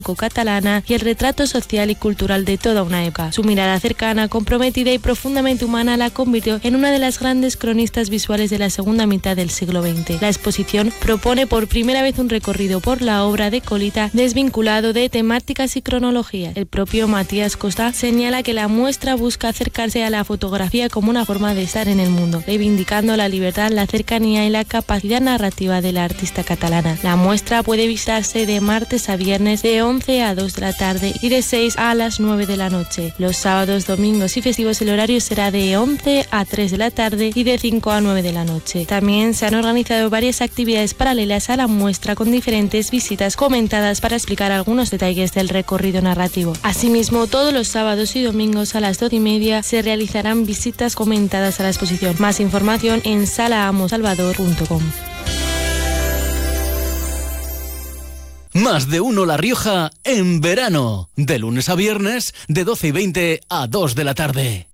catalana y el retrato social y cultural de toda una época. Su mirada cercana, comprometida y profundamente humana la convirtió en una de las grandes cronistas visuales de la segunda mitad del siglo XX. La exposición propone por primera vez un recorrido por la obra de Colita desvinculado de temáticas y cronología. El propio Matías Costa señala que la muestra busca acercarse a la fotografía como una forma de estar en el mundo, reivindicando la libertad, la cercanía y la capacidad narrativa de la artista catalana. La muestra puede visitarse de martes a viernes de 11 a 2 de la tarde y de 6 a las 9 de la noche. Los sábados, domingos y festivos el horario será de 11 a 3 de la tarde y de 5 a 9 de la noche. También se han organizado varias actividades paralelas a la muestra con diferentes visitas comentadas para explicar algunos detalles del recorrido narrativo. Asimismo, todos los sábados y domingos a las 12:30 se realizarán visitas comentadas a la exposición. Más información en salaamosalvador.com. Más de uno La Rioja en verano. De lunes a viernes, de 12:20 a 2 de la tarde.